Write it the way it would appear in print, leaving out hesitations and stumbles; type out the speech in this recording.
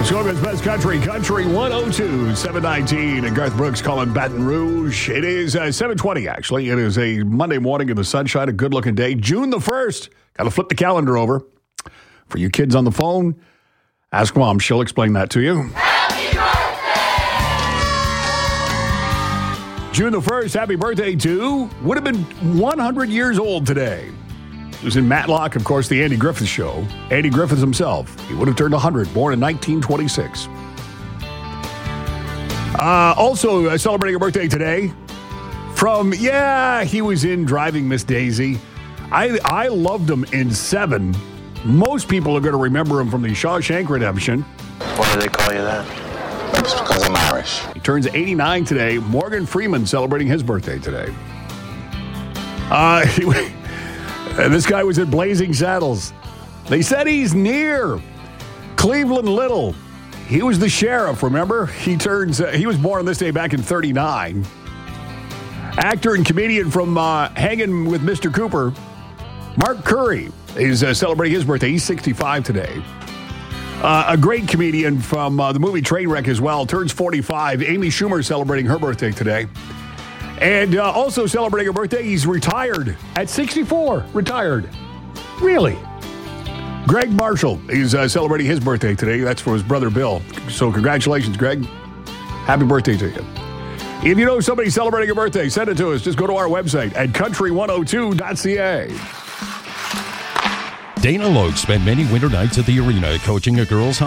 Wisconsin's Best Country, Country 102, 719, and Garth Brooks calling Baton Rouge. It is 720, actually. It is a Monday morning in the sunshine, a good-looking day. June the 1st. Got to flip the calendar over. For you kids on the phone, ask Mom. She'll explain that to you. Happy birthday! June the 1st, happy birthday to, would have been 100 years old today. It was in Matlock, of course, the Andy Griffith Show. Andy Griffith himself. He would have turned 100, born in 1926. Also celebrating a birthday today from, he was in Driving Miss Daisy. I loved him in 7. Most people are going to remember him from the Shawshank Redemption. Why do they call you that? It's because I'm Irish. He turns 89 today. Morgan Freeman celebrating his birthday today. This guy was at Blazing Saddles. They said he's near Cleveland Little. He was the sheriff, remember? He was born on this day back in 39. Actor and comedian from Hanging with Mr. Cooper, Mark Curry, is celebrating his birthday. He's 65 today. A great comedian from the movie Trainwreck as well, turns 45. Amy Schumer celebrating her birthday today. And also celebrating her birthday, he's retired at 64. Retired. Really? Greg Marshall is celebrating his birthday today. That's for his brother Bill. So congratulations, Greg. Happy birthday to you. If you know somebody celebrating a birthday, send it to us. Just go to our website at country102.ca. Dana Logue spent many winter nights at the arena coaching a girls'